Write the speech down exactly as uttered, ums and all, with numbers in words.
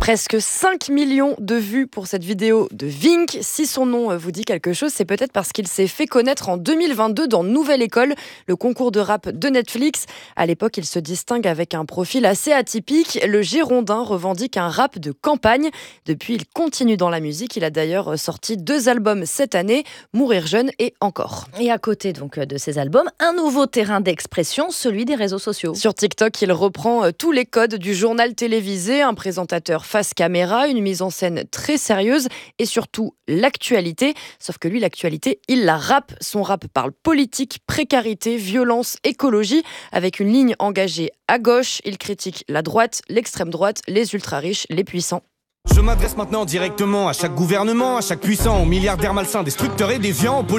Presque cinq millions de vues pour cette vidéo de Vink. Si son nom vous dit quelque chose, c'est peut-être parce qu'il s'est fait connaître en deux mille vingt-deux dans Nouvelle École, le concours de rap de Netflix. À l'époque, il se distingue avec un profil assez atypique. Le Girondin revendique un rap de campagne. Depuis, il continue dans la musique. Il a d'ailleurs sorti deux albums cette année, Mourir jeune et Encore. Et à côté donc de ces albums, un nouveau terrain d'expression, celui des réseaux sociaux. Sur TikTok, il reprend tous les codes du journal télévisé, un présentateur face caméra, une mise en scène très sérieuse et surtout l'actualité. Sauf que lui, l'actualité, il la rappe. Son rap parle politique, précarité, violence, écologie, avec une ligne engagée à gauche. Il critique la droite, l'extrême droite, les ultra-riches, les puissants. Je m'adresse maintenant directement à chaque gouvernement, à chaque puissant, aux milliardaires malsains, destructeurs et déviants,